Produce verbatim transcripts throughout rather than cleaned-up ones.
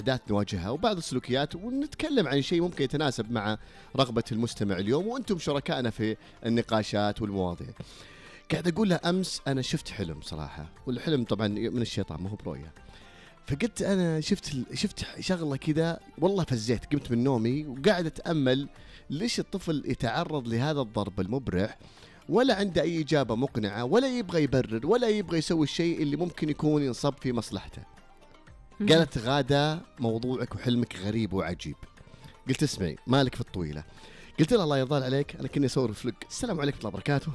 تحديات نواجهها وبعض السلوكيات، ونتكلم عن شيء ممكن يتناسب مع رغبة المستمع اليوم، وأنتم شركائنا في النقاشات والمواضيع. قاعد أقول له أمس أنا شفت حلم صراحة، والحلم طبعا من الشيطان ما هو برؤية. فقلت أنا شفت شفت شغلة كذا والله فزيت، قمت من نومي وقاعد أتأمل ليش الطفل يتعرض لهذا الضرب المبرح ولا عنده أي إجابة مقنعة، ولا يبغى يبرر، ولا يبغى يسوي الشيء اللي ممكن يكون ينصب في مصلحته. قالت غادة موضوعك وحلمك غريب وعجيب. قلت اسمعي مالك في الطويلة. قلت لها الله يرضى عليك أنا كني أصور فلوق. السلام عليكم ورحمة الله وبركاته.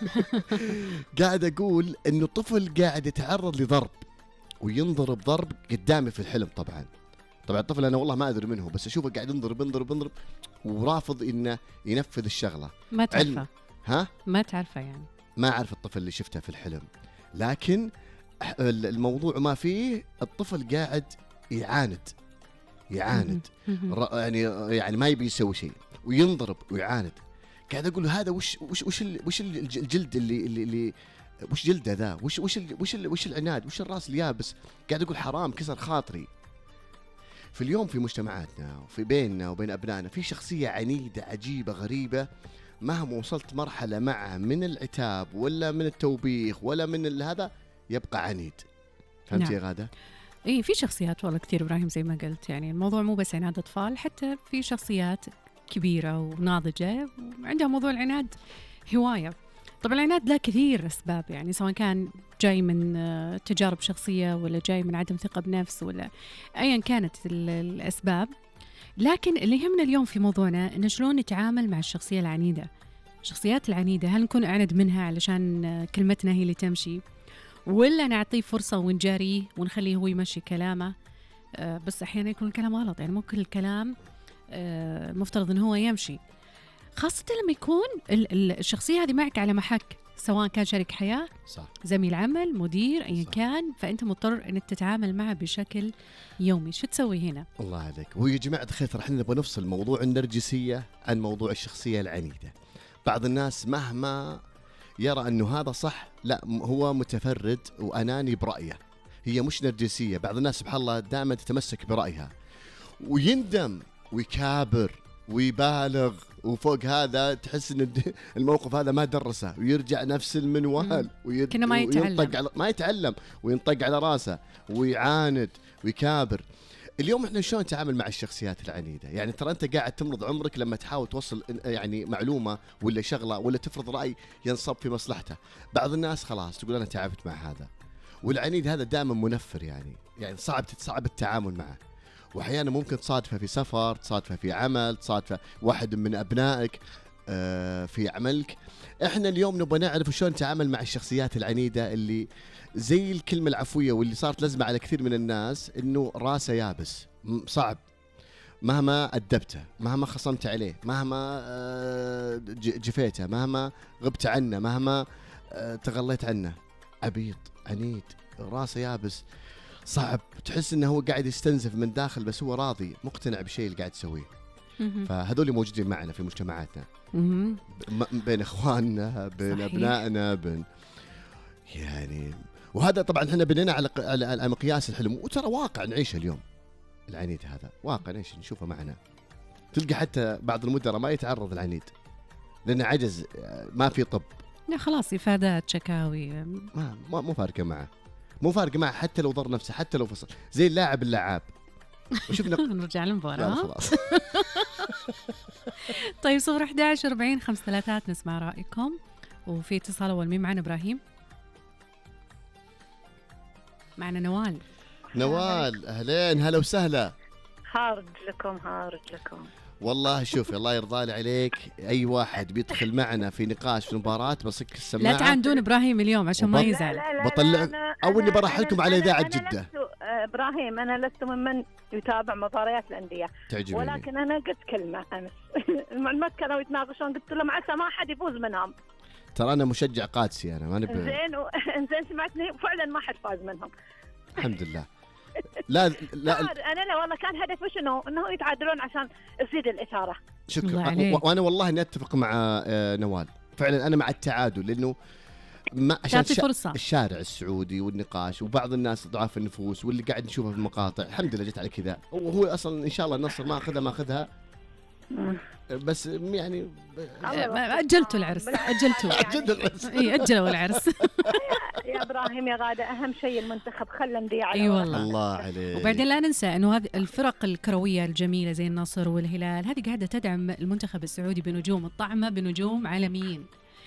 قاعد أقول إنه الطفل قاعد يتعرض لضرب وينضرب ضرب قدامي في الحلم. طبعا طبعا الطفل أنا والله ما أدري منه، بس أشوفه قاعد ينضرب ينضرب ينضرب ورافض إنه ينفذ الشغلة. ما تعرفه؟ ها؟ ما تعرفه يعني؟ ما أعرف الطفل اللي شفته في الحلم، لكن الموضوع ما فيه الطفل قاعد يعاند يعاند يعني يعني ما يبي يسوي شيء وينضرب ويعاند. قاعد أقول هذا وش وش وش وش الجلد اللي اللي, اللي وش جلده ذا، وش وش وش وش العناد، وش الراس اليابس. قاعد أقول حرام، كسر خاطري. في اليوم في مجتمعاتنا وفي بيننا وبين أبنائنا في شخصية عنيدة عجيبة غريبة، مهما وصلت مرحلة معه من العتاب ولا من التوبيخ ولا من هذا يبقى عنيد. فهمت نعم. يا غادة؟ إيه في شخصيات والله كتير إبراهيم زي ما قلت، يعني الموضوع مو بس عناد أطفال، حتى في شخصيات كبيرة وناضجة وعندها موضوع العناد هواية. طبعا العناد له كثير أسباب، يعني سواء كان جاي من تجارب شخصية ولا جاي من عدم ثقة بنفس ولا أيا كانت الأسباب. لكن اللي يهمنا اليوم في موضوعنا إن شلون نتعامل مع الشخصية العنيدة. الشخصيات العنيدة هل نكون أعند منها علشان كلمتنا هي اللي تمشي، ولا نعطيه فرصة ونجاريه ونخليه هو يمشي كلامه؟ آه بس أحيانا يكون الكلام غلط، يعني مو كل الكلام آه مفترض إنه هو يمشي، خاصة لما يكون الشخصية هذه معك على محك، سواء كان شريك حياة صح. زميل عمل مدير أي كان، فأنت مضطر أنك تتعامل معه بشكل يومي. شو تسوي هنا؟ الله عليك. ويا جماعة الخير رح نبغى نفصل موضوع النرجسية عن موضوع الشخصية العنيدة. بعض الناس مهما يرى أنه هذا صح، لا هو متفرد وأناني برأيه. هي مش نرجسية. بعض الناس سبحان الله دائما تتمسك برأيها ويندم ويكابر ويبالغ، وفوق هذا تحس ان الموقف هذا ما درسه ويرجع نفس المنوال ويد... كنا ما يتعلم على... ما يتعلم وينطق على راسه ويعاند ويكابر. اليوم احنا شلون نتعامل مع الشخصيات العنيدة؟ يعني ترى انت قاعد تمرض عمرك لما تحاول توصل يعني معلومة ولا شغلة ولا تفرض رأي ينصب في مصلحته. بعض الناس خلاص تقول انا تعبت مع هذا، والعنيد هذا دائما منفر، يعني يعني صعب صعب التعامل معه. واحيانا ممكن تصادفه في سفر، تصادفه في عمل، تصادفه واحد من ابنائك في عملك. احنا اليوم نبغى نعرف شلون نتعامل مع الشخصيات العنيده اللي زي الكلمه العفويه واللي صارت لازمه على كثير من الناس، انه راسه يابس، صعب مهما أدبته، مهما خصمت عليه، مهما جفيته، مهما غبت عنه، مهما تغليت عنه، عبيط عنيد راسه يابس، صعب. تحس انه هو قاعد يستنزف من داخل بس هو راضي مقتنع بالشيء اللي قاعد يسويه. فهذول موجودين معنا في مجتمعاتنا، بين اخواننا، بين صحيح. ابنائنا، بين يعني، وهذا طبعا احنا بنينا على على مقياس الحلم، وترى واقع نعيشه اليوم. العنيد هذا واقع نعيش نشوفه معنا. تلقى حتى بعض المدراء ما يتعرض العنيد لانه عجز، ما في طب، لا خلاص إفادات شكاوي، ما مو فارقه معه، مو فارقه معه حتى لو ضر نفسه، حتى لو فصل زي اللاعب اللعاب. وشفنا نرجع للمباراة خلاص. طيب صفر أحد عشر أربعين خمسة ثلاثات نسمع رأيكم. وفي اتصال أول، مين معنا؟ إبراهيم معنا. نوال. نوال أهلين، هلا وسهلا. هارد لكم هارد لكم والله شوفي الله يرضى لي عليك، أي واحد بيدخل معنا في نقاش في المباراة بصك السماعة. لا تعاندون إبراهيم اليوم عشان ما يزعل. بطلع أو إني برحلكم على إذاعة جدة. إبراهيم أنا لست ممن يتابع مباريات الأندية، تعجبني. ولكن أنا قلت كلمة أمس. المعلومات كانوا يتناقشون، قلت لهم عسى ما حد يفوز منهم. ترى أنا مشجع قادسي، أنا ما نبي. زين و... زين سمعتني، وفعلا ما حد فاز منهم. الحمد لله. لا لا انا لا والله كان هدفي شنو؟ انه يتعادلون عشان تزيد الاثاره. شكرا. وانا والله اني اتفق مع نوال، فعلا انا مع التعادل، لانه ما عشان تعطي فرصة. الشارع السعودي والنقاش وبعض الناس ضعاف النفوس واللي قاعد نشوفه في المقاطع، الحمد لله جت على كذا، وهو اصلا ان شاء الله النصر ما اخذها ما اخذها بس يعني اجلتوا العرس اجلتوا اجلوا العرس اي اجلوا العرس. يا ابراهيم يا غاده اهم شيء المنتخب خلى ندي على اي والله الله عليك. وبعدين لا ننسى انه هذه الفرق الكرويه الجميله زي النصر والهلال هذه قاعده تدعم المنتخب السعودي بنجوم الطعمه بنجوم عالميين،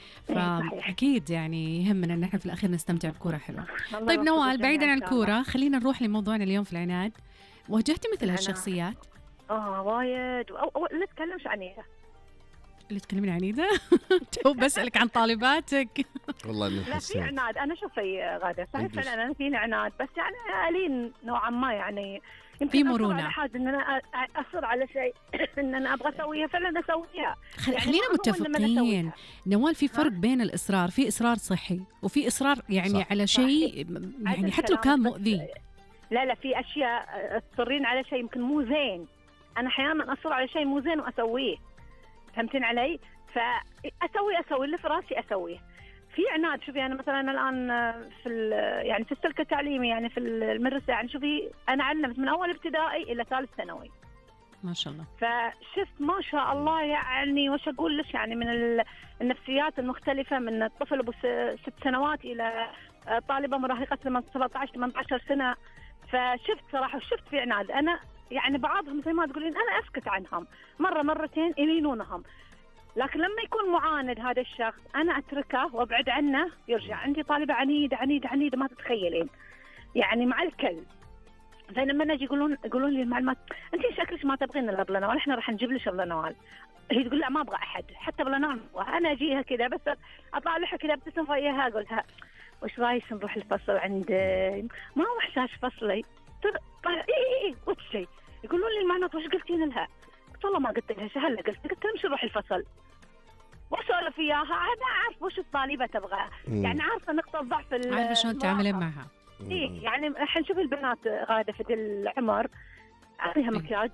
فاكيد يعني يهمنا ان احنا في الاخير نستمتع بكره حلوه. طيب نوال، بعيدا عن الكوره خلينا نروح لموضوعنا اليوم في العناد. واجهتي مثل هالشخصيات؟ اه وايد. لا تتكلمش عنيها. اللي تكلمين عنيدة؟ تو بسألك عن طالباتك. والله اني لا في عناد. انا شوفي غاده صحيح فعلا انا فيني عناد، بس يعني الين نوعا ما يعني في مرونة. حاجه ان انا اصر على شيء ان انا ابغى اسويها فعلا اسويها. خل... يعني خلينا متفقين نوال، في فرق بين الاصرار، في اصرار صحي وفي اصرار يعني صح. على شيء يعني حتى لو كان مؤذي. لا لا في اشياء تصرين على شيء يمكن مو زين، انا احيانا اصر على شيء مو زين واسويه، فهمتين علي؟ فاسوي اسوي اللي في راسي اسويه. في عناد. شوفي انا مثلا الان في يعني في السلك التعليمي يعني في المدرسه يعني شوفي انا علمت من اول ابتدائي الى ثالث ثانوي ما شاء الله. فشفت ما شاء الله يعني وش اقول لك يعني من النفسيات المختلفه من الطفل ابو ست سنوات الى طالبه مراهقه سبعة عشر ثمانية عشر سنه. فشفت صراحه شفت في عناد. انا يعني بعضهم زي ما تقولين انا اسكت عنهم مره مرتين يلينونهم، لكن لما يكون معاند هذا الشخص انا اتركه وابعد عنه. يرجع عندي طالبه عنيده عنيده عنيده ما تتخيلين يعني مع الكل. فلما نجي يقولون يقولون لي المعلومات انت شكلك ما تبغين الا بلا، احنا راح نجيب لك بلا نوال. هي تقول لا ما ابغى احد حتى بلا نوال. انا اجيها كذا بس اطلع لها كذا ابتسم فيها اقول لها وش رايك نروح الفصل عندي؟ ما هو احتاج فصلي. اي اي اي وش شيء يقولون لي المعلومات وش قلتين لها؟ قلت والله ما قلت لها. هلا قلت قلت لها مش نروح الفصل واسولف اياها. انا عارف وش الطالبه تبغى يعني عارفه نقطه ضعف عارفه شلون تعاملين معها. اي يعني الحين شوفي البنات غاده في العمر اعطيها مكياج.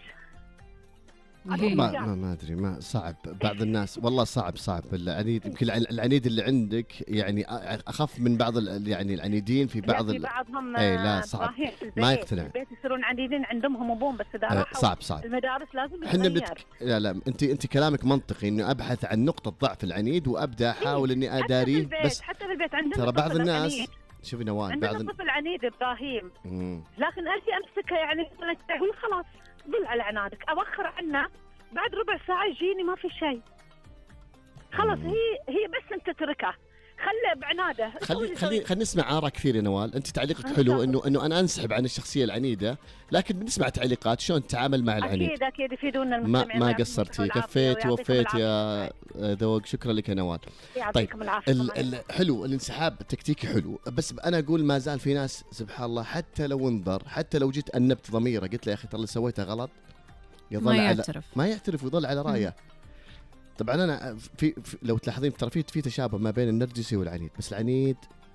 ما ما ما ادري ما صعب بعض الناس والله صعب صعب العنيد. يمكن العنيد اللي عندك يعني اخف من بعض يعني العنيدين في بعض في بعضهم. اي لا صعب ما يقتنع. البيت يصيرون عنيدين عندهم هم بس اذا راحوا صعب صعب المدارس لازم احنا بنتك... لا لا انت انت كلامك منطقي انه ابحث عن نقطه ضعف العنيد وابدا احاول اني اداريه. بس حتى في البيت عندنا ترى بعض الناس عنيد. شوفي نوال عندنا بعض طفل عنيد ابراهيم مم. لكن انت امسكها يعني تقول خلاص ضل على عنادك اوخر عنه بعد ربع ساعة يجيني ما في شيء خلاص. هي هي بس انت تتركه خله بعناده. خلي خلي خلينا نسمع آراء كثير يا نوال. انت تعليقك حلو انه انه انا انسحب عن الشخصيه العنيده، لكن بنسمع تعليقات شلون تتعامل مع العنيد. اكيد اكيد يفيدونا المستمعين. ما ما قصرتي كفيت ووفيت يا ذوق. شكرا لك يا نوال. طيب ال حلو الانسحاب التكتيكي حلو، بس انا اقول ما زال في ناس سبحان الله حتى لو انظر حتى لو جيت انبت ضميره قلت له يا اخي ترى اللي سويته غلط يظل ما على يعترف ما يعترف ويظل على رايه. طبعا انا في, في لو تلاحظين ترى في في تشابه ما بين النرجسي والعنيد، بس العنيد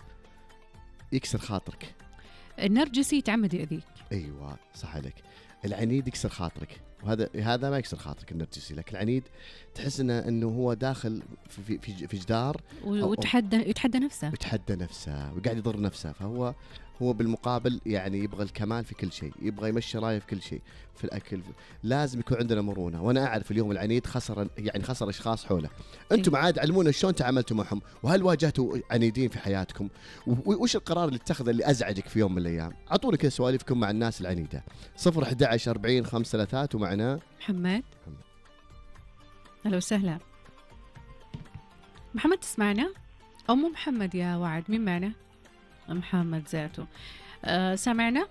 يكسر خاطرك. النرجسي يتعمد يأذيك. ايوه صح عليك. العنيد يكسر خاطرك، وهذا هذا ما يكسر خاطرك النرجسي، لكن العنيد تحس انه انه هو داخل في في في جدار ويتحدى يتحدى نفسه يتحدى نفسه وقاعد يضر نفسه. فهو هو بالمقابل يعني يبغى الكمال في كل شيء، يبغى يمشي رايه في كل شيء، في الاكل لازم يكون عندنا مرونه. وانا اعرف اليوم العنيد خسر يعني خسر اشخاص حوله. انتم عاد علمونا شلون تعاملتوا معهم، وهل واجهتوا عنيدين في حياتكم، وش القرار اللي اتخذه اللي ازعجك في يوم من الايام. اعطونا كذا سوالفكم مع الناس العنيده. صفر أحد عشر أربعين خمسة ثلاثات ومعنا محمد. هلا وسهلا محمد. تسمعنا او مو محمد يا وعد؟ مين معنا؟ محمد زيتو. أه سامعنا؟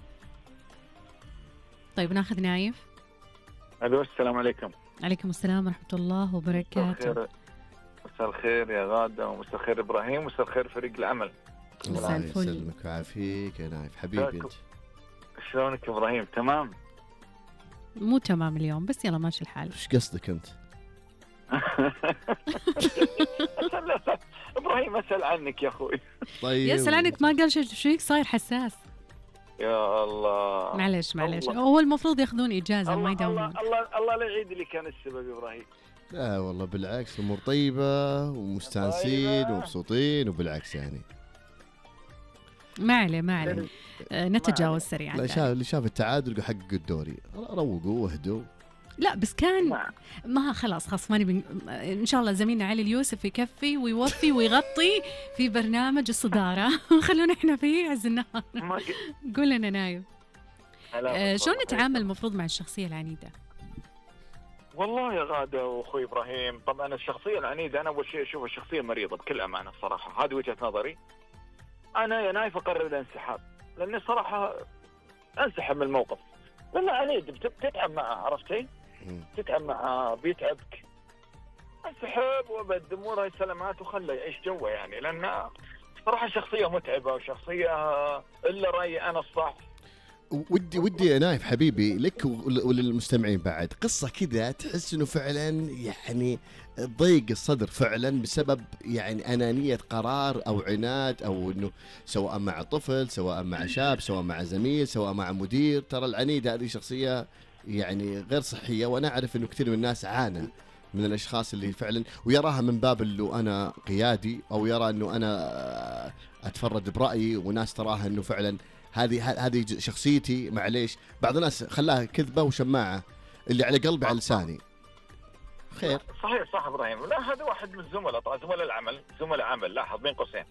طيب ناخذ نايف. الو السلام عليكم. عليكم السلام ورحمة الله وبركاته. مساء الخير يا غادة ومساء الخير إبراهيم ومساء الخير فريق العمل. الله يسلمك ويعافيك يا نايف حبيبي. انت شلونك يا إبراهيم؟ تمام؟ مو تمام اليوم بس يلا ماشي الحال. ايش قصدك انت؟ ابراهيم اسال عنك يا اخوي. طيب يسال عنك ما قال شيء فيك صاير حساس. يا الله معلش معلش هو المفروض ياخذون اجازه ما يداومون. الله الله الله لا يعيد اللي كان السبب يا ابراهيم. لا والله بالعكس، الامور طيبه ومستانسين طيبة. ومبسوطين وبالعكس يعني. ما عليه ما عليه، آه، نتجاوز سريعا. لا، شاف اللي شاف التعادل يحقق الدوري، روقوا واهدوا. لا بس كان ما. ما خلاص خلاص ماني بن... ان شاء الله زميلنا علي اليوسف يكفي ويوفي ويغطي في برنامج الصداره. خلونا احنا في عز النهار. ما ق- قول لنا نايف، هلا آه، شلون والله. نتعامل المفروض مع الشخصيه العنيده؟ والله يا غادة واخوي ابراهيم، طبعا الشخصيه العنيده انا اول شيء اشوفها شخصيه مريضه بكل امانه الصراحه، هذه وجهه نظري. انا يا نايف اقرر الانسحاب، لاني صراحه انسحب من الموقف، لانه عنيد بت- بتتعب معه، عرفتي؟ مم. تتعب معه بيتعبك. انسحب وابد اموره السلامات وخله يعيش جوه يعني، لان صراحه شخصيه متعبه وشخصيه الا رايي انا الصح. ودي ودي يا نايف حبيبي لك ول- وللمستمعين بعد قصه كذا تحس انه فعلا يعني ضيق الصدر فعلا بسبب يعني انانيه قرار او عناد، او انه سواء مع طفل سواء مع شاب سواء مع زميل سواء مع مدير. ترى العنيد هذه شخصيه يعني غير صحيه، وانا اعرف انه كثير من الناس عانى من الاشخاص اللي فعلا ويراها من باب انه انا قيادي، او يرى انه انا اتفرد برايي، وناس تراها انه فعلا هذه هذه شخصيتي. معليش بعض الناس خلاها كذبه وشماعه، اللي على قلبي على لساني. خير. صحيح صح ابراهيم. لا هذا واحد من الزملاء، طبعا زملاء العمل، زملاء عمل لاحظ بين قوسين.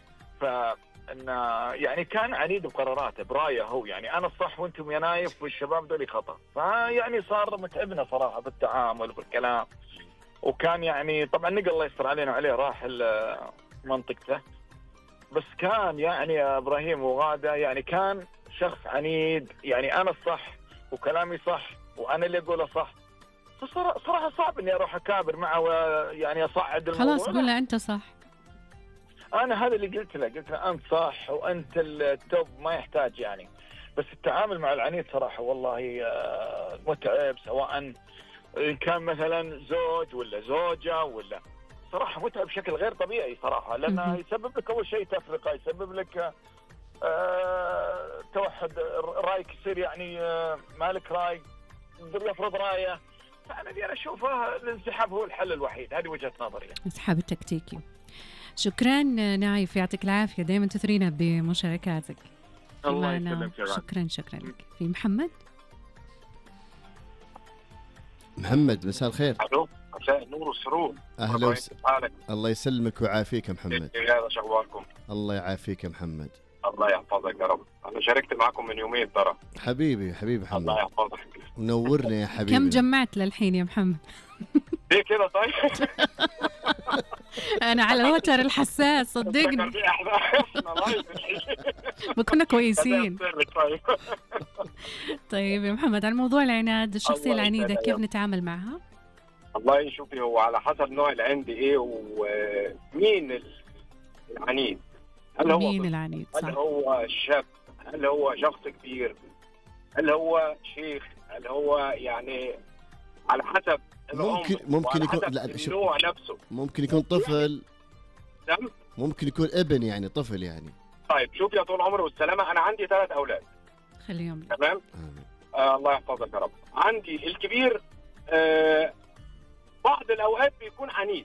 فان يعني كان عنيد بقراراته برايه هو، يعني انا الصح وانتم يا نايف والشباب دول خطا، فيعني صار متعبنا صراحه بالتعامل وبالكلام. وكان يعني طبعا نقل الله يستر علينا وعليه راح ال- منطقته، بس كان يعني يا ابراهيم وغاده يعني كان شخص عنيد، يعني انا الصح وكلامي صح وانا اللي اقوله صح. فصرا- صراحه صعب اني اروح اكابر معه ويعني اصعد الموضوع. خلاص قول له انت صح. انا هذا اللي قلت له، قلت له انت صح وانت التوب ما يحتاج يعني. بس التعامل مع العنيد صراحه والله آه، متعب، سواء إن كان مثلا زوج ولا زوجه ولا، صراحه متعب بشكل غير طبيعي صراحه، لانه مهم. يسبب لك اول شيء تفرقه، يسبب لك آه، توحد رايك يصير يعني آه، مالك راي، يفرض رايه. فانا انا اشوفها الانسحاب هو الحل الوحيد، هذه وجهه نظري يعني. انسحاب التكتيكي. شكرا نايف، يعطيك العافيه، دائما تثرينا بمشاركاتك. الله معنا. يسلمك يا غالي. شكرا شكرا لك. في محمد. محمد مساء الخير. الو، مساء النور والسرور. اهلا وس... حالك؟ الله يسلمك ويعافيك يا محمد. ايه هذا شغلكم؟ الله يعافيك يا محمد. الله يحفظك يا رب. انا شاركت معكم من يومين ترى. حبيبي حبيبي محمد، الله يحفظك. منورنا يا حبيبي. كم جمعت للحين يا محمد؟ ليه كده طيب؟ انا على الوتر الحساس صدقني، افتكر في احداث الله يسلمك. بكنا كويسين. طيب طيب يا محمد، عن موضوع العناد، الشخصيه الله العنيده يسلمك. كيف نتعامل معها؟ والله شوفي، هو على حسب نوع العند ايه ومين العنيد. هل هو مين طفل؟ العنيد؟ هل صح. هو شاب؟ هل هو شخص كبير؟ هل هو شيخ؟ هل هو يعني على حسب العمر ممكن ممكن وعلى يكون حسب لا شوف، النوع نفسه. ممكن يكون طفل، تمام. ممكن يكون ابن يعني طفل يعني. طيب شوف يا طول العمر والسلامه، انا عندي ثلاث اولاد. خليهم لك. تمام. آمين. آه الله يحفظك يا رب. عندي الكبير آه بعض الاوقات بيكون عنيد.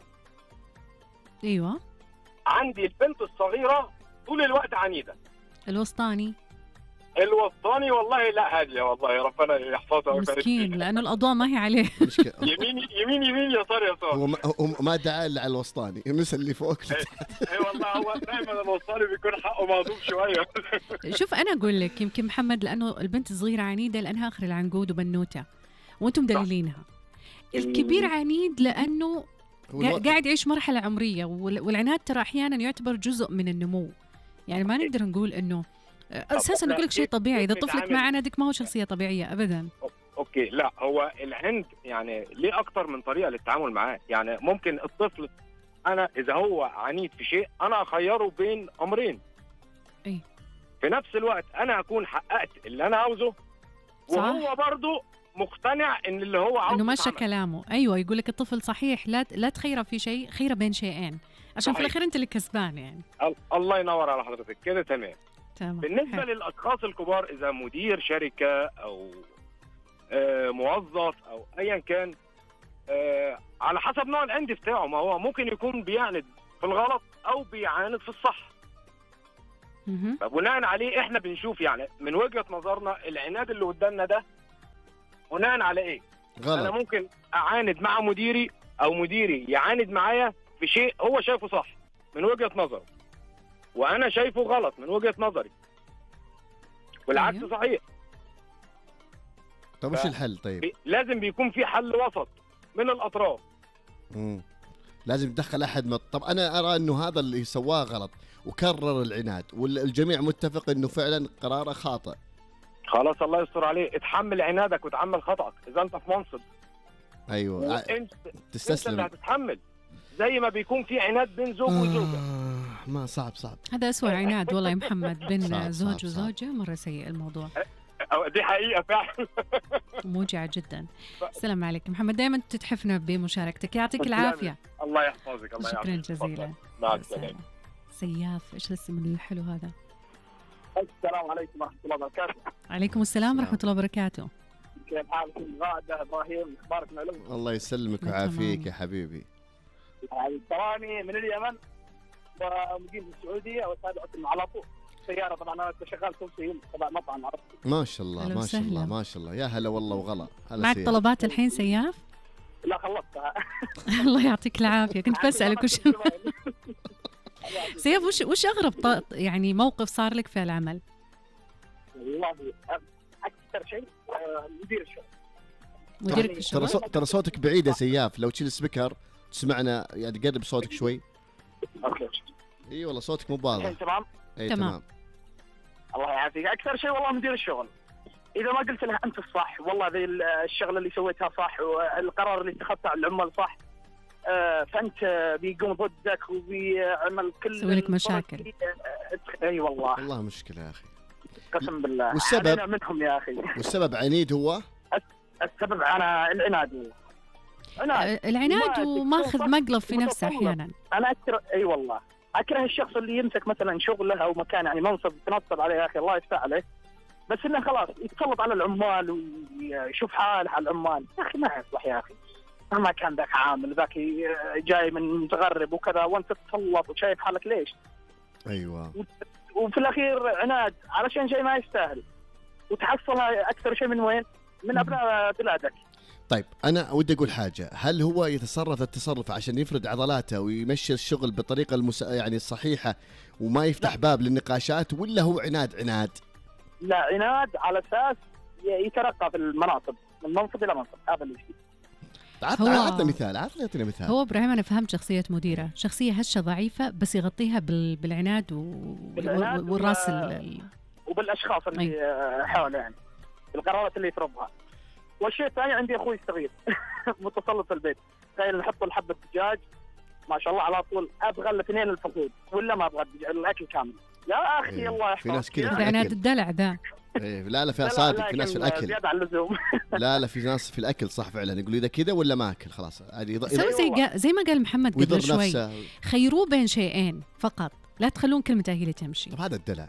ايوه. عندي البنت الصغيره طول الوقت عنيده. الوسطاني الوسطاني والله لا هاديه، والله ربنا يحفظها ويبارك مسكين فيها. لانه الاضواء ما هي عليه. مشكلة. يمين يمين يمين يسار يسار. هو ما, هو ما دعا الا على الوسطاني، مثل اللي فوق. اي والله هو دائما الوسطاني بيكون حقه مهضوم شويه. شوف انا اقول لك، يمكن محمد لانه البنت صغيره عنيده لانها اخر العنقود وبنوته وانتم مدللينها. الكبير عنيد لانه هو قا- الو- قاعد يعيش مرحله عمريه، وال- والعناد ترى احيانا يعتبر جزء من النمو. يعني ما نقدر نقول انه اساسا نقول لك شيء طبيعي، اذا كيف طفلك نتعامل؟ مع عنادك ما هو شخصيه طبيعيه ابدا. اوكي، لا هو العند يعني ليه اكتر من طريقه للتعامل معاه. يعني ممكن الطفل انا اذا هو عنيد في شيء انا اخيره بين امرين. إيه. في نفس الوقت انا اكون حققت اللي انا عاوزه، صح. وهو برضه مقتنع ان اللي هو عاوزه انه ماشى يتعمل. كلامه. ايوه، يقول لك الطفل صحيح، لا لا تخيره في شيء، خيره بين شيئين عشان في صحيح. الاخير انت اللي كسبان يعني. ال- الله ينور على حضرتك كده تمام. تمام. بالنسبه حلو. للاشخاص الكبار، اذا مدير شركه او آه، موظف او ايا كان، آه على حسب نوع العند بتاعه، ما هو ممكن يكون بيعند في الغلط او بيعاند في الصح. مهم. فبناء عليه احنا بنشوف يعني من وجهة نظرنا العناد اللي قدامنا ده بناء على ايه؟ انا غلط. ممكن اعاند مع مديري او مديري يعاند معايا في شيء هو شايفه صح من وجهة نظره، وانا شايفه غلط من وجهة نظري، والعكس أيوه. صحيح. طيب وش الحل طيب؟ بي- لازم بيكون في حل وسط من الاطراف. مم. لازم تدخل احد من... طب انا ارى انه هذا اللي سواه غلط وكرر العناد والجميع متفق انه فعلا قراره خاطئ. خلاص الله يستر عليه، اتحمل عنادك وتحمل خطأك. اذا انت في منصب ايوه ع- انت انت اللي تستسلم. هتتحمل، زي ما بيكون في عناد بين زوج وزوجه. آه ما صعب صعب. هذا أسوأ عناد والله يا محمد صعب، بين صعب، زوج صعب. وزوجة، مرة سيء الموضوع، أو دي حقيقه فعلا. موجع جدا. السلام عليكم محمد، دائما تتحفنا بمشاركتك، يعطيك تسلمي. العافية. الله يحفظك. الله شكرا يعافيك. جزيلا. مع السلامه. سياف، ايش الاسم الحلو هذا؟ السلام عليكم ورحمه الله وبركاته. عليكم السلام ورحمة الله وبركاته. كيف حالكم غاده ابراهيم؟ اخبارك معلوم؟ الله يسلمك تمام. ويعافيك يا حبيبي. تراني من اليمن ومقيم في السعوديه وتابعكم على طول. سياره طبعا انا شغال توصيل تبع مطعم عربي. ما شاء الله أهلا ما شاء الله وسهلا. ما شاء الله، يا هلا والله وغلا. هلا معك سيف. طلبات الحين سياف؟ لا خلصتها. الله يعطيك العافية، كنت بسألك وش سياف وش وش أغرب ط- يعني موقف صار لك في العمل؟ والله اكثر شيء آه، مدير الشغل. مديرك في ترى الشغل؟ صو- ترى صوتك بعيد يا سياف، لو تشيل السبيكر تسمعنا يعني، قرب صوتك شوي. اوكي اي والله صوتك مو واضح. الحين تمام. اي تمام. تمام. الله يعافيك. اكثر شيء والله مدير الشغل، اذا ما قلت له انت الصح والله ذي الشغله اللي سويتها صح والقرار اللي اتخذته على العمال صح، آه، فانت بيقوم ضدك وبيعمل كل يسوي لك الطرق مشاكل. اللي- آه، اي والله والله مشكله يا اخي. قسم بالله. والسبب؟ علينا منهم يا اخي. والسبب عنيد هو. السبب انا العناد والله. عناد. آه، العناد ما وماخذ تكون مقلب في نفسه متطلب. أحيانا. انا اكثر اي والله اكره الشخص اللي يمسك مثلا شغله او مكان يعني منصب يتنصب عليه يا اخي الله يفتح عليه، بس انه خلاص يتسلط على العمال ويشوف حاله على العمال. يا اخي ما يصلح يا اخي، مهما كان ذاك عامل ذاك جاي من متغرب وكذا وانت تتسلط وشايف حالك ليش؟ ايوه. وفي الاخير عناد علشان شيء ما يستاهل، وتحصل اكثر شيء من وين؟ من ابناء بلادك. طيب انا ودي اقول حاجه، هل هو يتصرف التصرف عشان يفرد عضلاته ويمشي الشغل بالطريقه المس... يعني الصحيحه وما يفتح لا. باب للنقاشات، ولا هو عناد عناد؟ لا عناد على اساس يترقى في المناصب من منصب الى منصب، هذا اللي يصير. عطنا هو- عطنا مثال، عطنا عطنا مثال. هو ابراهيم انا فهمت شخصيه مديره، شخصيه هشه ضعيفه بس يغطيها بال... بالعناد, و... بالعناد والراس و- ال... ال- وبالاشخاص اللي آه، حوله يعني القرارات اللي يفرضها. والشيء الثاني عندي اخوي الصغير متسلط في البيت، تخيل نحط له حبه دجاج ما شاء الله على طول ابغى الاثنين الفقود ولا ما ابغى الدجاج الاكل كامل. يا اخي إيه، الله في يحفظك. ناس كذا في عناد الأكل. الدلع ذا. إيه، لا لا في لا، لا، صادق، في ناس في لكن الاكل. زياده عن اللزوم. لا لا في ناس في الاكل صح فعلا، يقولوا اذا كذا ولا ما اكل خلاص عادي يض... سوي زي قا... زي ما قال محمد قبل ويضر شوي، نفسه. خيروه بين شيئين فقط، لا تخلون كلمته هي اللي تمشي. طب هذا الدلع.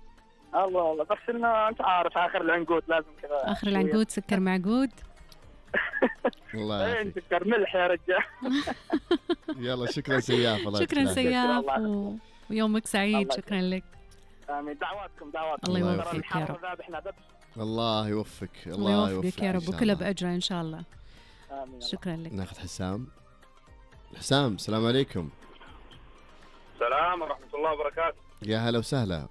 الله والله بس انه انت عارف اخر العنقود لازم كذا. اخر العنقود سكر معقود. الله ايه يعافيك. سكر ملح يا رجال. يلا شكرا سياف. الله شكرا يعطيك العافية. سياف الله و... ويومك سعيد. الله شكرا لك. امين. دعواتكم دعواتكم. الله الله يوفقك يوفقك يا الحر رب. ذابحنا ذبح. الله يوفقك. الله الله يوفقك يا إن رب شاء وكله الله. باجره ان شاء الله. امين. شكرا لك. ناخذ حسام. حسام السلام عليكم. السلام ورحمه الله وبركاته. يا هلا وسهلا.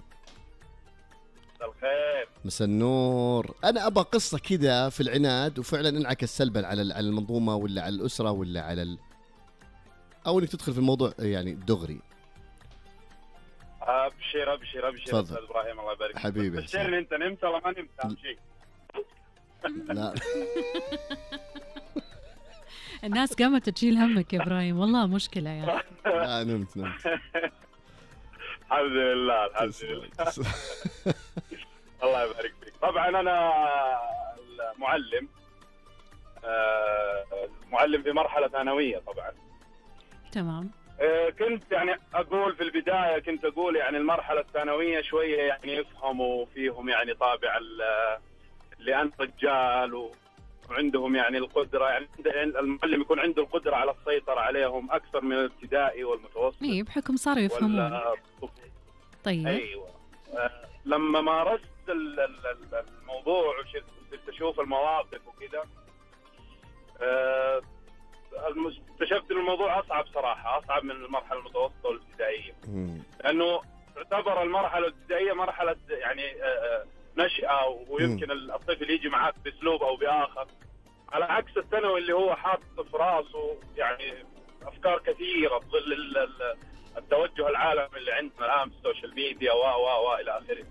مساء الخير. مساء النور. انا ابغى قصه كذا في العناد وفعلا انعكس سلبا على على المنظومه ولا على الاسره ولا على ال... او انك تدخل في الموضوع يعني دغري. ابشر ابشر ابشر تفضل. استاذ ابراهيم الله يبارك فيك. حبيبي بشرني انت نمت ولا ما نمت؟ اهم شيء. لا الناس قامت تشيل همك يا ابراهيم، والله مشكله يا اخي. لا نمت نمت. الحمد لله الحمد لله. الله يبارك فيك. طبعا انا معلم آه، معلم في مرحله ثانويه طبعا. تمام. آه، كنت يعني اقول في البدايه كنت اقول يعني المرحله الثانويه شويه يعني يفهموا فيهم يعني طابع ال- اللي انت رجال و وعندهم يعني القدرة، يعني المعلم يكون عنده القدرة على السيطرة عليهم أكثر من الابتدائي والمتوسط. إيه بحكم صاروا يفهمون. ولا طيب. أيوة. آه لما مارست الموضوع وصرت أشوف المواقف وكذا، آه اكتشفت ان الموضوع اصعب صراحه، اصعب من المرحله المتوسطه والابتدائيه. لانه تعتبر المرحله الابتدائيه مرحله يعني نشأة، ويمكن الطفل يجي معك باسلوب او باخر، على عكس الثانوي اللي هو حاط في راسه يعني افكار كثيره بظل التوجه العالمي اللي عندنا الان في السوشيال ميديا و و و الى اخره.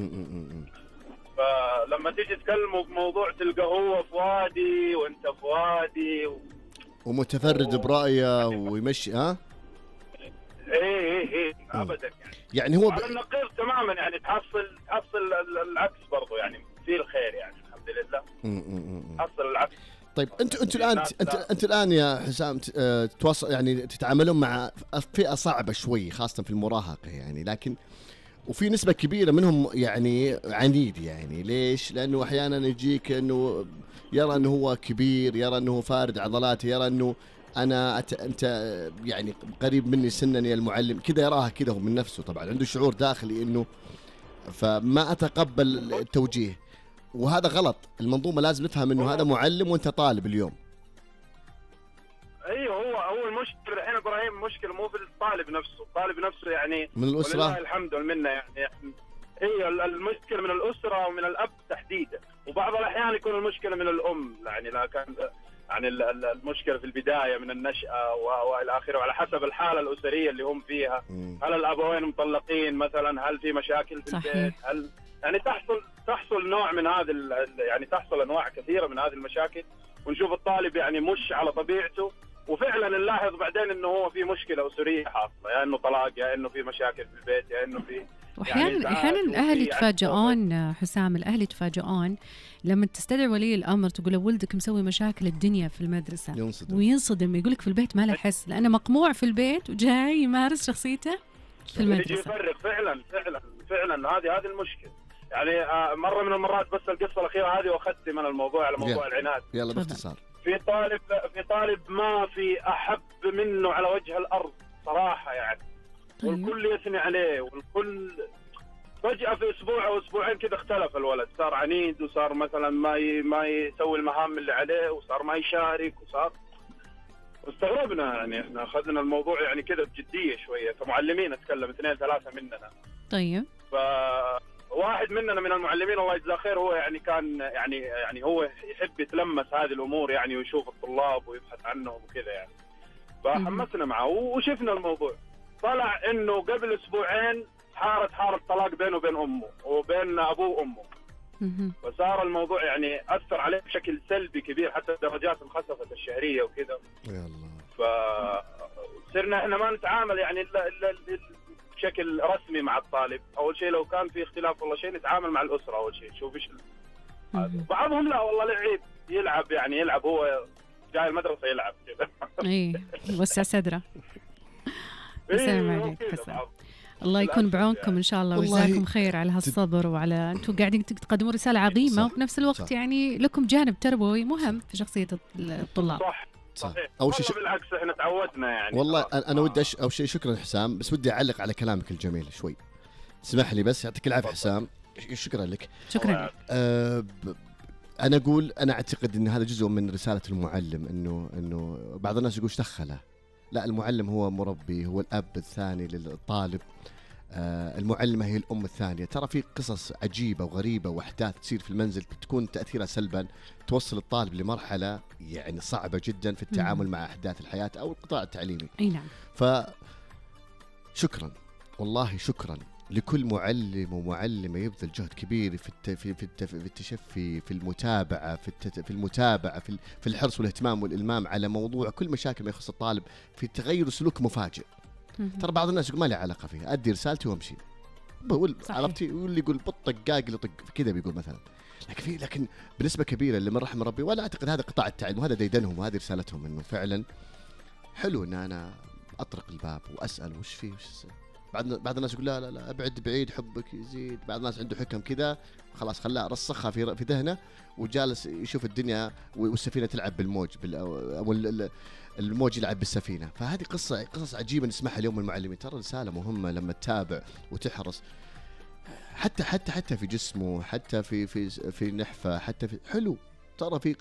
فلما تيجي تكلمه بموضوع تلقى هو في وادي وانت في وادي و... ومتفرد برأيه ويمشي. ها ايه ايه ايه ابدا يعني يعني هو ب... على النقيض تماما، يعني تحصل تحصل العكس برضه، يعني في الخير يعني الحمد لله. تحصل العكس. طيب انتوا انتوا الان انت انت الان يا حسام تتواصل يعني تتعاملون مع فئة صعبة شوي خاصة في المراهقة يعني، لكن وفي نسبة كبيرة منهم يعني عنيد. يعني ليش؟ لأنه أحيانا يجيك أنه يرى أنه هو كبير، يرى أنه فارد عضلاته، يرى أنه أنا أت... أنت يعني قريب مني سنا يا المعلم، كذا يراها كذا هو من نفسه. طبعا عنده شعور داخلي أنه فما أتقبل التوجيه، وهذا غلط. المنظومة لازم نفهم أنه هذا معلم وأنت طالب اليوم. ايوه هو هو المشكله الحين ابراهيم، مشكله مو في الطالب نفسه، الطالب نفسه يعني من الاسره ولله الحمد والمنه يعني. هي المشكله من الاسره ومن الاب تحديدا، وبعض الاحيان يكون المشكله من الام يعني، لكن يعني المشكله في البدايه من النشأة والى اخره، وعلى حسب الحاله الاسريه اللي هم فيها. هل الابوين مطلقين مثلا؟ هل في مشاكل في صحيح. البيت؟ هل يعني تحصل تحصل نوع من هذه يعني تحصل انواع كثيره من هذه المشاكل، ونشوف الطالب يعني مش على طبيعته، وفعلا نلاحظ بعدين انه هو في مشكله اسريه حاصله، يا انه طلاق، يا انه في مشاكل في البيت، يا انه في واحيانا يعني احيانا الاهل يتفاجئون حسام، الاهل يتفاجئون لما تستدعي ولي الامر تقول له ولدك مسوي مشاكل الدنيا في المدرسه، ينصدم. وينصدم يقول لك في البيت ما له حس، لانه مقموع في البيت وجاي يمارس شخصيته في المدرسه. يجي يفرق فعلا فعلا فعلا. هذه هذه المشكله يعني. مره من المرات بس القصه الاخيره هذه واخذت من الموضوع على موضوع العناد. يلا باختصار. في طالب في طالب ما في احب منه على وجه الارض صراحه يعني. طيب. والكل يثني عليه، والكل فجأة في اسبوع او اسبوعين كذا اختلف الولد، صار عنيد، وصار مثلا ما ي... ما يسوي المهام اللي عليه، وصار ما يشارك، وصار واستغربنا يعني. احنا اخذنا الموضوع يعني كذا بجديه شويه كمعلمين، اتكلم اثنين ثلاثه مننا. طيب. ف واحد مننا من المعلمين الله يجزاه خير، هو يعني كان يعني يعني هو يحب يتلمس هذه الامور يعني، ويشوف الطلاب ويبحث عنهم وكذا يعني. فحمسنا معه وشفنا الموضوع. طلع انه قبل اسبوعين حارت حارة طلاق بينه وبين امه وبين ابوه وامه. فصار الموضوع يعني اثر عليه بشكل سلبي كبير، حتى الدرجات انخسفت الشهريه وكذا. يا الله. فصرنا احنا ما نتعامل يعني الا الا بشكل رسمي مع الطالب. اول شيء لو كان في اختلاف والله شيء نتعامل مع الاسره اول شيء، شوف ايش. بعضهم لا والله لعيب يلعب يعني، يلعب هو جاي المدرسه يلعب كذا. اي يوسع صدره. السلام عليك حسن. الله يكون بعونكم ان شاء الله، ويجزاكم خير على هالصبر، وعلى انتم قاعدين تقدمون رساله عظيمه، وفي نفس الوقت صح. يعني لكم جانب تربوي مهم في شخصيه الطلاب. صح صحيح. اول شيء بالعكس احنا تعودنا يعني. والله آه. انا ودي أش... اول شيء شكرا حسام، بس ودي اعلق على كلامك الجميل شوي، اسمح لي بس. يعطيك العافيه حسام، شكرا لك. شكرا لك. أه ب... انا اقول انا اعتقد ان هذا جزء من رساله المعلم، انه انه بعض الناس يقول دخله، لا، المعلم هو مربي، هو الاب الثاني للطالب. آه المعلمة هي الأم الثانية. ترى في قصص عجيبة وغريبة وأحداث تصير في المنزل تكون تأثيرها سلبا، توصل الطالب لمرحلة يعني صعبة جدا في التعامل مم. مع أحداث الحياة أو القطاع التعليمي. أي نعم. فشكرا والله شكرا لكل معلم ومعلمة يبذل جهد كبير في الت... في الت... في التشفي، في المتابعة، في الت... في المتابعة في, ال... في الحرص والاهتمام والإلمام على موضوع كل مشاكل ما يخص الطالب، في تغير سلوك مفاجئ. ترى بعض الناس يقول ما لي علاقة فيها، أدي رسالتي وامشي. بقول عرفتي، واللي يقول بالطقاق اللي طق كذا بيقول مثلا. لكن في لكن بنسبة كبيرة اللي من رحم ربي، ولا أعتقد هذا قطاع التعليم وهذا ديدنهم وهذه رسالتهم، إنه فعلا حلو إن أنا أطرق الباب وأسأل وش فيه وش بعض بعض الناس يقول لا لا لا ابعد بعيد حبك يزيد. بعض الناس عنده حكم كذا خلاص خلاها رسخها في في ذهنه وجالس يشوف الدنيا والسفينه تلعب بالموج بال او الموج يلعب بالسفينه. فهذه قصه قصص عجيبه نسمعها اليوم من المعلمين. ترى رساله مهمه لما تتابع وتحرص حتى حتى حتى في جسمه، حتى في في في نحفه، حتى في حلو. ترى في